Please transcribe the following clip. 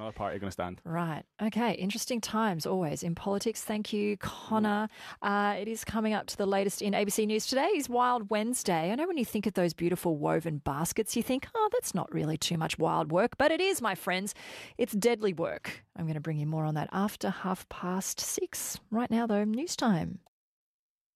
another party going to stand? Right. Okay. Interesting times always in politics. Thank you, Connor. It is coming up to the latest in ABC News. Today is Wild Wednesday. I know when you think of those beautiful woven baskets, you think, oh, that's not really too much wild work. But it is, my friends. It's deadly work. I'm going to bring you more on that after 6:30. Right now, though, news time.